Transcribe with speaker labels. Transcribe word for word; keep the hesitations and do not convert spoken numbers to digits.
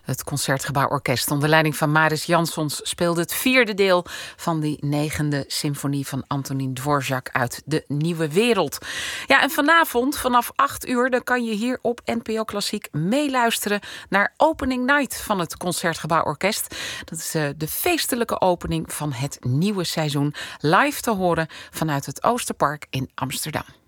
Speaker 1: Het Concertgebouworkest onder leiding van Mariss Jansons speelde het vierde deel van die negende symfonie van Antonín Dvořák uit De Nieuwe Wereld. Ja, en vanavond vanaf acht uur dan kan je hier op N P O Klassiek meeluisteren naar Opening Night van het Concertgebouworkest. Dat is uh, de feestelijke opening van het nieuwe seizoen, live te horen vanuit het Oosterpark in Amsterdam.